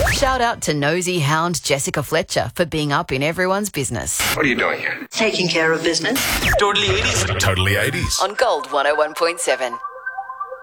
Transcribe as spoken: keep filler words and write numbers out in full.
Shout out to nosy hound Jessica Fletcher for being up in everyone's business. What are you doing here? Taking care of business. Totally eighties. Totally eighties. On Gold one oh one point seven.